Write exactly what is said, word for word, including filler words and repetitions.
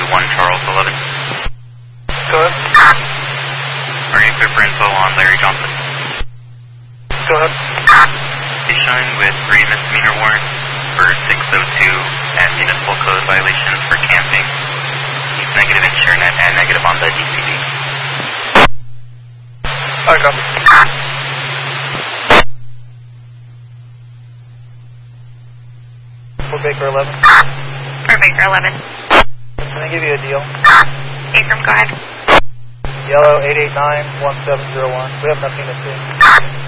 one Charles eleven. Go ahead. Are you clear for info on Larry Johnson? Go ahead. He's showing with three misdemeanor warrants for six oh two and municipal code violations for camping. He's negative in ShareNet and negative on the D C D. I copy. For Baker eleven. For Baker eleven. Can I give you a deal? Akram, go ahead. Yellow eight eight nine one seven zero one. We have nothing to see.